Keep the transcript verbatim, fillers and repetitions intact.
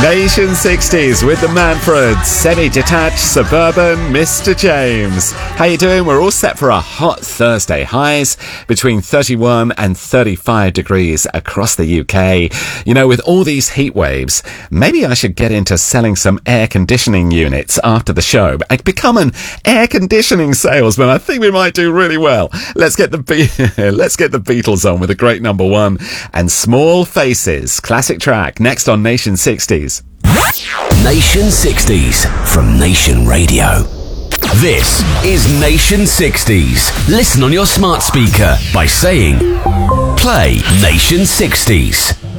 Nation sixties with the Manfreds, semi-detached suburban Mister James. How you doing? We're all set for a hot Thursday. Highs between thirty-one and thirty-five degrees across the U K. You know, with all these heat waves, maybe I should get into selling some air conditioning units after the show. I could become an air conditioning salesman. I think we might do really well. Let's get the Be- let's get the Beatles on with a great number one and Small Faces. Classic track next on Nation sixties. Nation sixties from Nation Radio. This is Nation sixties. Listen on your smart speaker by saying, play Nation sixties.